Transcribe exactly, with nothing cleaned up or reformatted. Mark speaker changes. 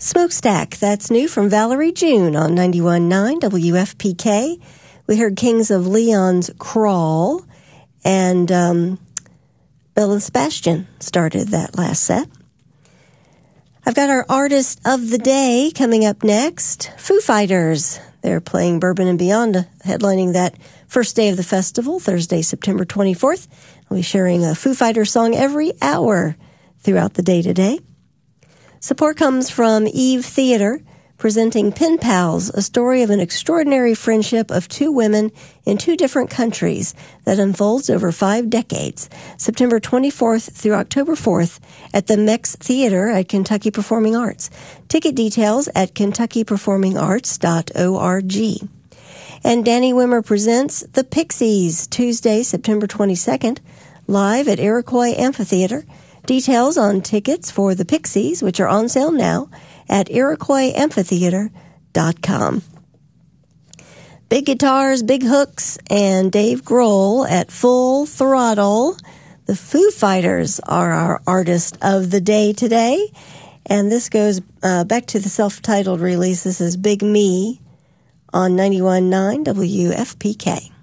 Speaker 1: Smokestack, that's new from Valerie June on ninety-one point nine W F P K. We heard Kings of Leon's Crawl, and um, Belle and Sebastian started that last set. I've got our artist of the day coming up next, Foo Fighters. They're playing Bourbon and Beyond, headlining that first day of the festival, Thursday, September twenty-fourth. I'll be sharing a Foo Fighters song every hour throughout the day today. Support comes from Eve Theater, presenting Pen Pals, a story of an extraordinary friendship of two women in two different countries that unfolds over five decades. September twenty-fourth through October fourth at the Mex Theater at Kentucky Performing Arts. Ticket details at kentucky performing arts dot org. And Danny Wimmer presents The Pixies, Tuesday, September twenty-second, live at Iroquois Amphitheater. Details on tickets for The Pixies, which are on sale now, at iroquois amphitheater dot com. Big guitars, big hooks, and Dave Grohl at full throttle. The Foo Fighters are our artist of the day today. And this goes uh, back to the self-titled release. This is Big Me on ninety-one point nine W F P K.